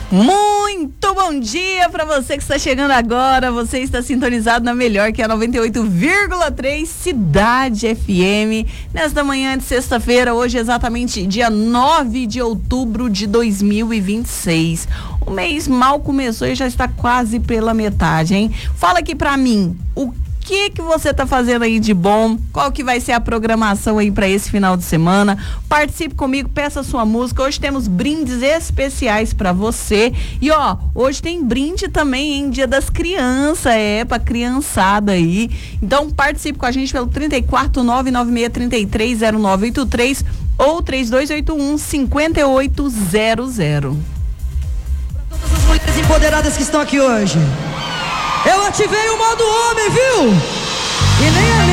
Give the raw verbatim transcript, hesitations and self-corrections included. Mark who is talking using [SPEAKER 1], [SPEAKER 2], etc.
[SPEAKER 1] Muito bom dia para você que está chegando agora. Você está sintonizado na melhor, que é a noventa e oito vírgula três Cidade F M. Nesta manhã de sexta-feira, hoje exatamente dia nove de outubro de dois mil e vinte e seis. O mês mal começou e já está quase pela metade, hein? Fala aqui para mim, o O que que você tá fazendo aí de bom? Qual que vai ser a programação aí para esse final de semana? Participe comigo, peça sua música. Hoje temos brindes especiais para você. E ó, hoje tem brinde também em Dia das Crianças, é, pra criançada aí. Então participe com a gente pelo trinta e quatro, nove nove seis, trinta e três, zero nove oito três ou três dois oito um, cinco oito zero zero.
[SPEAKER 2] Para todas as mulheres empoderadas que estão aqui hoje, eu ativei o modo homem, viu? E nem